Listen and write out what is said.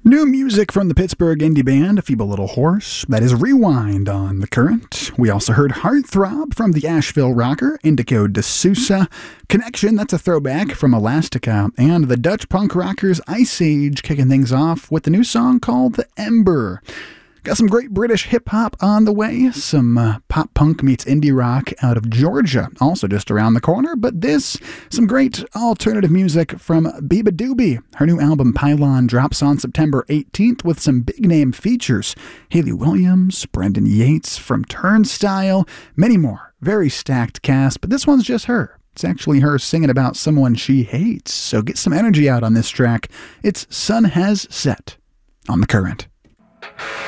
New music from the Pittsburgh indie band Feeble Little Horse, that is Rewind on The Current. We also heard Heartthrob from the Asheville rocker Indigo de Sousa, Connection, that's a throwback from Elastica, and the Dutch punk rockers Ice Age kicking things off with the new song called The Ember. Got some great British hip-hop on the way, some pop-punk meets indie rock out of Georgia, also just around the corner, but some great alternative music from Biba Doobie. Her new album Pylon drops on September 18th with some big-name features. Hayley Williams, Brendan Yates from Turnstile, many more. Very stacked cast, but this one's just her. It's actually her singing about someone she hates, so get some energy out on this track. It's Sun Has Set on The Current.